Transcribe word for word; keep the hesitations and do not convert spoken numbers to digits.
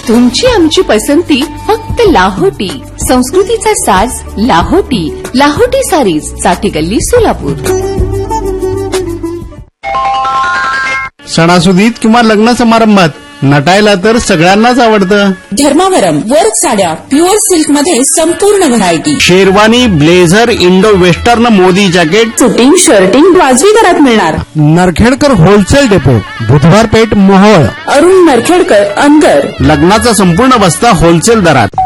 तुमची आमची पसंती फक्त लाहोटी. संस्कृतीचा साज लाहोटी. लाहोटी सारीज, साठी गल्ली, सोलापूर. सणासुदीत किंवा लग्न समारंभात नटायला तर सगळ्यांनाच आवडतं. धर्मावरम वर्क साड्या प्युअर सिल्क मध्ये संपूर्ण variety. Sherwani, blazer, Indo western, Modi jacket, suiting, shirting वाजवी दरात मिळणार. नरखेडकर होलसेल डेपो, बुधवार पेठ, मोहोळ. अरुण नरखेडकर, अंदर. लग्नाचा संपूर्ण बस्ता होलसेल दरात.